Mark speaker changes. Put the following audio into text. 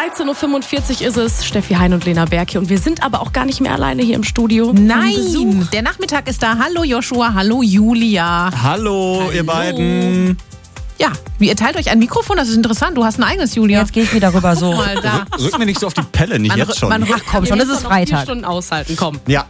Speaker 1: 13.45 Uhr ist es. Steffi Hein und Lena Berg hier. Und wir sind aber auch gar nicht mehr alleine hier im Studio.
Speaker 2: Nein, der Nachmittag ist da. Hallo Joshua, hallo Julia.
Speaker 3: Hallo, ihr beiden.
Speaker 2: Ja, ihr teilt euch ein Mikrofon, das ist interessant. Du hast ein eigenes, Julia.
Speaker 4: Jetzt gehe ich wieder rüber so.
Speaker 2: Mal da.
Speaker 3: Rück mir nicht so auf die Pelle, nicht jetzt schon.
Speaker 2: Ach komm schon, das ist
Speaker 1: Freitag. 4
Speaker 2: Freitag.
Speaker 1: Stunden aushalten, komm.
Speaker 3: Ja,